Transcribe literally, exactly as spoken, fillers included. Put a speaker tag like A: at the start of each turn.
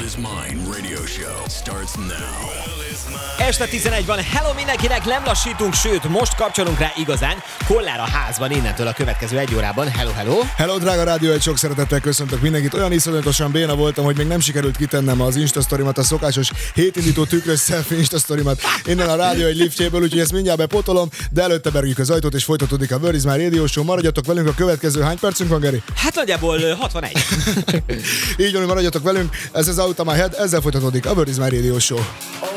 A: is Mine radio show starts now.
B: Este tizenegy van, hello mindenkinek, nem lassítunk, sőt, most kapcsolunk rá igazán. Kollár a házban innentől a következő egy órában. Hello, hello!
C: Hello, drága rádió, egy sok szeretettel köszöntök mindenkit. Olyan iszonyatosan béna voltam, hogy még nem sikerült kitennem az Instasztorimat, a szokásos hétindító tükrös selfie Instasztorimat innen a rádió egy liftjéből, úgyhogy ezt mindjárt bepotolom, de előtte berüljük az ajtót és folytatódik a Where is Mine Radio Show. Maradjatok velünk a következő, hány percünk van, Geri?
B: Hát nagyjából hatvanegy.
C: Így van, maradjatok velünk, ez az Out of My Head, ezzel folytatódik a Where is Mine Radio Show.